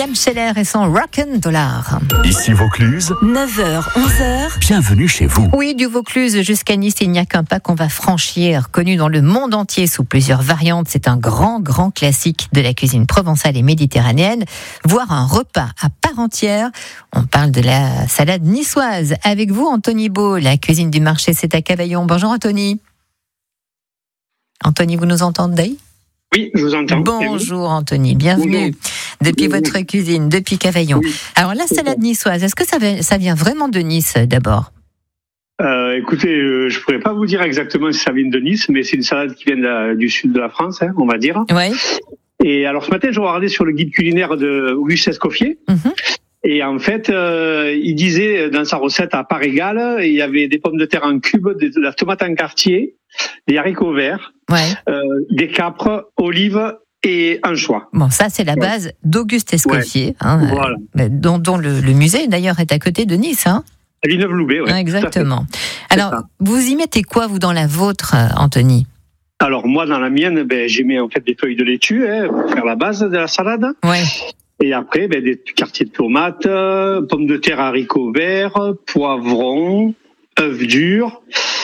Yann Scheller et son Rock'n'Dollar. Ici Vaucluse, 9h, 11h. bienvenue chez vous. Oui, du Vaucluse jusqu'à Nice, il n'y a qu'un pas qu'on va franchir, connu dans le monde entier sous plusieurs variantes. C'est un grand classique de la cuisine provençale et méditerranéenne, voire un repas à part entière. On parle de la salade niçoise. Avec vous, Anthony Beau, la cuisine du marché, c'est à Cavaillon. Bonjour Anthony. Anthony, vous nous entendez ? Oui, je vous entends. Bonjour Anthony, bienvenue depuis votre cuisine, depuis Cavaillon. Oui. Alors la salade niçoise, est-ce que ça vient vraiment de Nice d'abord ? Écoutez, je ne pourrais pas vous dire exactement si ça vient de Nice, mais c'est une salade qui vient du sud de la France, on va dire. Oui. Et alors ce matin, je regardais sur le guide culinaire de Auguste Escoffier. Et en fait, il disait dans sa recette à part égale, il y avait des pommes de terre en cubes, de la tomate en quartier, des haricots verts, des capres, olives et anchois. Bon, ça c'est la base d'Auguste Escoffier, Voilà. Dont le musée d'ailleurs est à côté de Nice. À Villeneuve-Loubet, oui. Exactement. Alors, vous y mettez quoi vous dans la vôtre, Anthony ? Alors moi, dans la mienne, j'y mets en fait des feuilles de laitue pour faire la base de la salade. Ouais. Et après, des quartiers de tomates, pommes de terre, haricots verts, poivrons, œufs durs,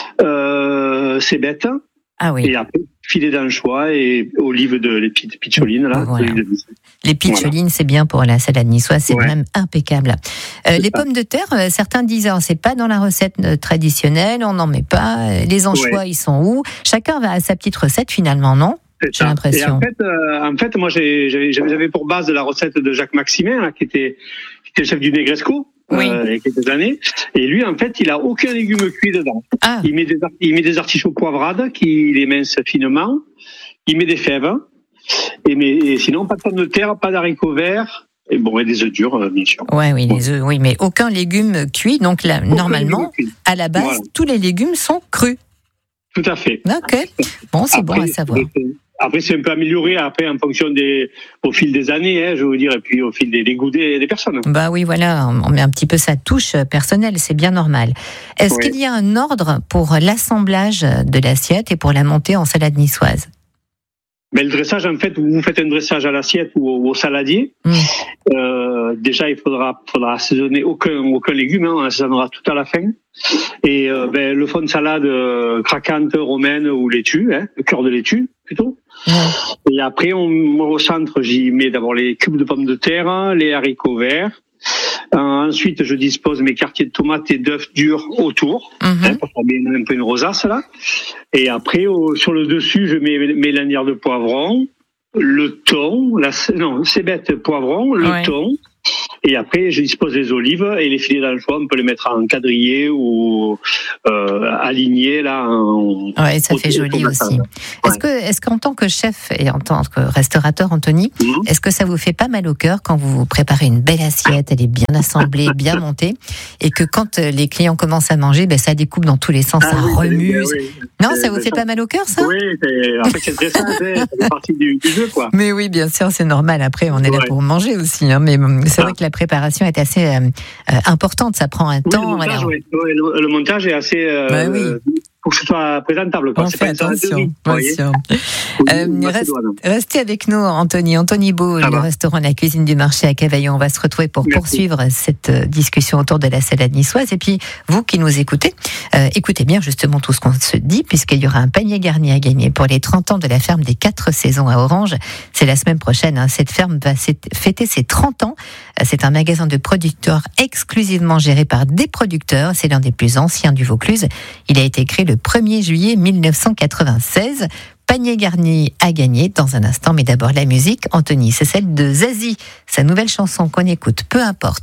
cébettes. Ah oui. Et après, filet d'anchois et olives de les pitcholines là. Voilà. Les pitcholines, c'est bien pour la salade niçoise, c'est même impeccable. Les pommes de terre, certains disent, c'est pas dans la recette traditionnelle, on n'en met pas. Les anchois, ils sont où ? Chacun va à sa petite recette finalement, non ? J'ai l'impression. Et en fait, moi, j'avais pour base la recette de Jacques Maximin, là, qui était le chef du Negresco. Il y a quelques années. Et lui, en fait, il a aucun légume cuit dedans. Ah. Il met des artichauts poivrades, qu'il émince finement. Il met des fèves. Et sinon, pas de pommes de terre, pas d'haricots verts. Et des œufs durs, bien sûr. Les œufs, mais aucun légume cuit. Donc là, normalement, à la base, tous les légumes sont crus. Tout à fait. Ok. Bon, c'est bon à savoir. Après, c'est un peu amélioré en fonction au fil des années, je veux dire, et puis au fil des goûts des personnes. Bah oui, voilà, on met un petit peu sa touche personnelle, c'est bien normal. Est-ce qu'il y a un ordre pour l'assemblage de l'assiette et pour la montée en salade niçoise ? Le dressage, en fait, vous faites un dressage à l'assiette ou au saladier. Déjà, il faudra assaisonner aucun légume, on assaisonnera tout à la fin. Et le fond de salade craquante, romaine ou laitue, le cœur de laitue plutôt. Et après, au centre, j'y mets d'abord les cubes de pommes de terre, les haricots verts. Ensuite, je dispose mes quartiers de tomates et d'œufs durs autour, pour former un peu une rosace là. Et après, sur le dessus, je mets mes lanières de poivrons, le thon, cébettes, poivrons, le thon. Et après, je dispose des olives et les filets d'anchois, on peut les mettre en quadrillé ou alignés là. Ça fait joli aussi. Est-ce qu'en tant que chef et en tant que restaurateur, Anthony, est-ce que ça vous fait pas mal au cœur quand vous préparez une belle assiette, elle est bien assemblée, bien montée, et que quand les clients commencent à manger, ça découpe dans tous les sens, ça remue. Non, ça vous fait pas mal au cœur, ça ? Oui, en fait, c'est très simple, ça fait partie du jeu, quoi. Mais oui, bien sûr, c'est normal. Après, on est là pour manger aussi, mais c'est vrai que la préparation est assez importante, ça prend un temps. Le montage est assez pour que ce soit présentable. On fait attention. Restez avec nous, Anthony Beau, le restaurant La Cuisine du Marché à Cavaillon. On va se retrouver pour poursuivre cette discussion autour de la salade niçoise. Et puis, vous qui nous écoutez, écoutez bien justement tout ce qu'on se dit, puisqu'il y aura un panier garni à gagner pour les 30 ans de la ferme des 4 saisons à Orange. C'est la semaine prochaine. Cette ferme va fêter ses 30 ans. C'est un magasin de producteurs exclusivement géré par des producteurs. C'est l'un des plus anciens du Vaucluse. Il a été créé le 1er juillet 1996. Panier garni à gagner dans un instant, mais d'abord la musique. Anthony, c'est celle de Zazie, sa nouvelle chanson qu'on écoute, peu importe.